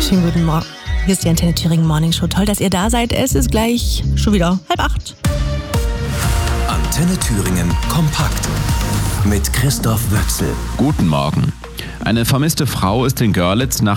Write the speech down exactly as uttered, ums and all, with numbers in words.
Schönen guten Morgen. Hier ist die Antenne Thüringen Morning Show. Toll, dass ihr da seid. Es ist gleich schon wieder halb acht. Antenne Thüringen kompakt mit Christoph Wöchsel. Guten Morgen. Eine vermisste Frau ist in Görlitz nach